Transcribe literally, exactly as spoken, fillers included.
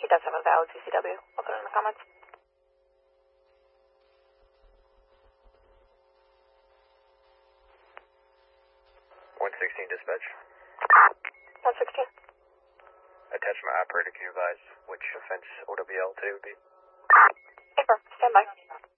He does have a valid C C W. I'll put it in the comments. one sixteen dispatch. one sixteen. Attachment operator, can you advise which offense O W L today would be? Paper, stand by.